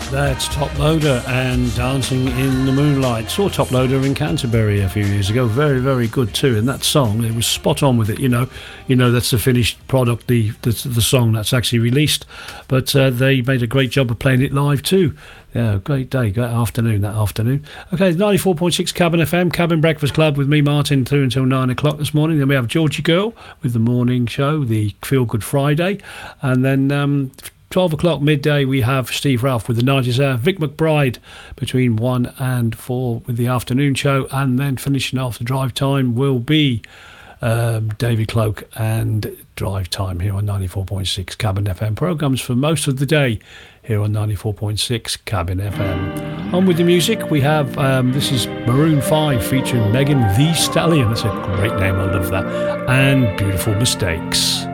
That's Top Loader and Dancing in the Moonlight. Saw Top Loader in Canterbury a few years ago. Very, very good too. And that song, it was spot on with it. You know that's the finished product, the song that's actually released. But they made a great job of playing it live too. Yeah, great day, great afternoon that afternoon. Okay, 94.6 Cabin FM, Cabin Breakfast Club with me, Martin, through until 9 o'clock this morning. Then we have Georgie Girl with the morning show, the Feel Good Friday. And then 12 o'clock midday, we have Steve Ralph with the 90s Hour. Vic McBride between 1 and 4 with the afternoon show. And then finishing off the drive time will be David Cloak and Drive Time here on 94.6 Cabin FM. Programmes for most of the day here on 94.6 Cabin FM. On with the music, we have, this is Maroon 5 featuring Megan Thee Stallion. That's a great name, I love that. And Beautiful Mistakes.